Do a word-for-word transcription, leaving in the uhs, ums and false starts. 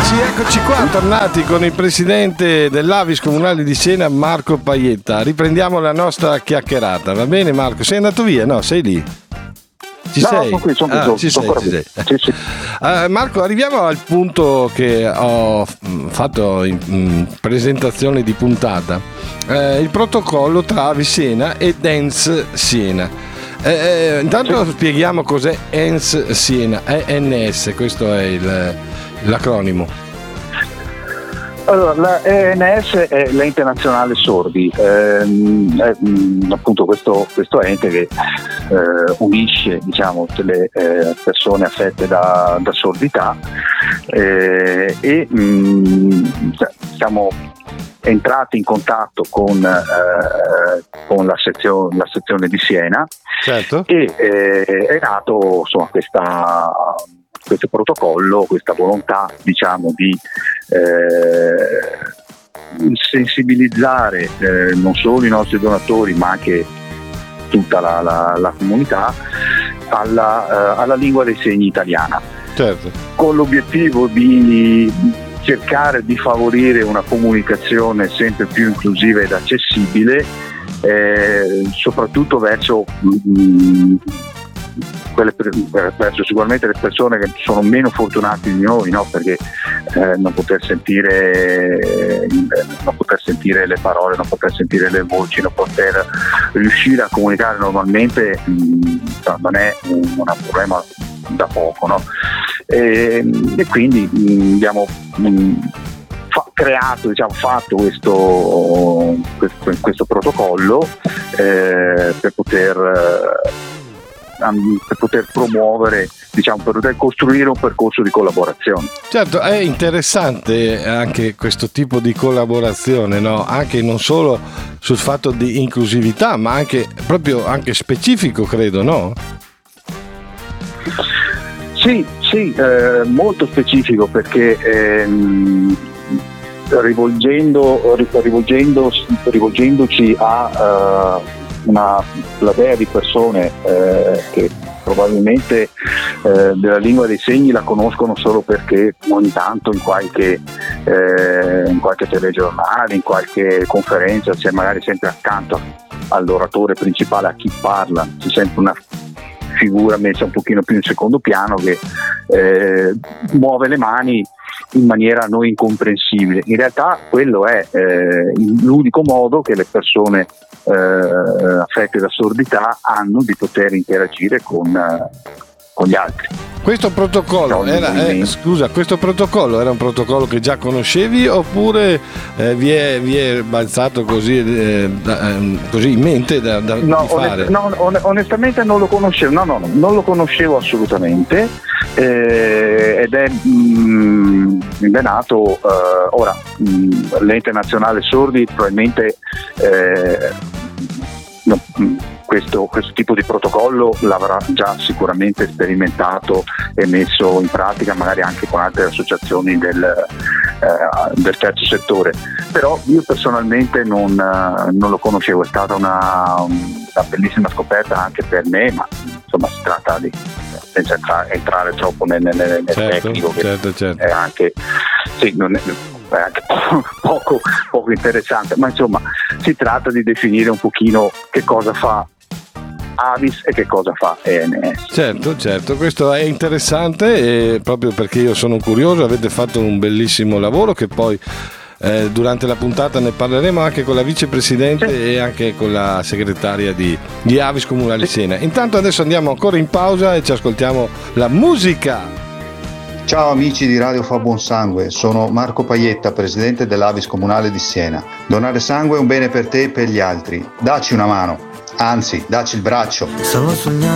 Amici, eccoci qua, tornati con il presidente dell'Avis Comunale di Siena, Marco Paietta. Riprendiamo la nostra chiacchierata, va bene Marco? Sei andato via? No, sei lì? Ci no, sei? Sono qui, sono ah, qui, ci sono sei, ci sei. Sì, sì. Uh, Marco, arriviamo al punto che ho fatto in, in presentazione di puntata. Uh, il protocollo tra Avis Siena e Dance Siena. Eh, intanto sì. Spieghiamo cos'è E N S Siena, E N S, questo è il, l'acronimo. Allora, la E N S è l'Ente Nazionale Sordi, ehm, è appunto questo, questo ente che eh, unisce, diciamo, tutte le eh, persone affette da, da sordità eh, e mh, siamo entrati in contatto con, eh, con la, sezione, la sezione di Siena. Certo. E eh, è nato insomma questa questo protocollo, questa volontà, diciamo, di eh, sensibilizzare eh, non solo i nostri donatori ma anche tutta la, la, la comunità alla, uh, alla lingua dei segni italiana. Certo. Con l'obiettivo di cercare di favorire una comunicazione sempre più inclusiva ed accessibile, eh, soprattutto verso mh, quelle verso sicuramente le persone che sono meno fortunate di noi, no? Perché eh, non poter sentire non poter sentire le parole, non poter sentire le voci, non poter riuscire a comunicare normalmente mh, non è un, un problema da poco, no? E, e quindi mh, abbiamo mh, fa, creato, diciamo, fatto questo, questo, questo protocollo eh, per poter per poter promuovere, diciamo, per poter costruire un percorso di collaborazione. Certo, è interessante anche questo tipo di collaborazione, no? Anche non solo sul fatto di inclusività, ma anche proprio anche specifico, credo, no? Sì, sì, eh, molto specifico, perché ehm, rivolgendo, rivolgendo, rivolgendoci a uh, una platea di persone eh, che probabilmente eh, della lingua dei segni la conoscono solo perché ogni tanto in qualche eh, in qualche telegiornale, in qualche conferenza c'è magari sempre accanto all'oratore principale, a chi parla, c'è sempre una figura messa un pochino più in secondo piano che eh, muove le mani in maniera a noi incomprensibile. In realtà quello è eh, l'unico modo che le persone eh, affette da sordità hanno di poter interagire con, eh, con gli altri. Questo protocollo era, eh, scusa, questo protocollo era un protocollo che già conoscevi oppure eh, vi, è, vi è balzato così, eh, da, così in mente da, da no, fare? Onest, no, onestamente non lo conoscevo, no, no, no, non lo conoscevo assolutamente eh, ed è, mh, è nato eh, ora mh, l'Ente Nazionale Sordi probabilmente eh, no, mh, Questo, questo tipo di protocollo l'avrà già sicuramente sperimentato e messo in pratica magari anche con altre associazioni del, eh, del terzo settore, però io personalmente non, non lo conoscevo, è stata una, una bellissima scoperta anche per me, ma insomma si tratta di, senza entrare, entrare troppo nel, nel, nel certo, tecnico, che certo, certo. è anche sì, non è, è anche poco, poco interessante, ma insomma si tratta di definire un pochino che cosa fa Avis e che cosa fa E N S. Certo, certo, questo è interessante, e proprio perché io sono curioso, avete fatto un bellissimo lavoro che poi eh, durante la puntata ne parleremo anche con la vicepresidente sì. e anche con la segretaria di, di Avis Comunale sì. Siena. Intanto adesso andiamo ancora in pausa e ci ascoltiamo la musica. Ciao amici di Radio Fa Buon Sangue, sono Marco Paietta, presidente dell'Avis Comunale di Siena. Donare sangue è un bene per te e per gli altri, dacci una mano. Anzi, dacci il braccio.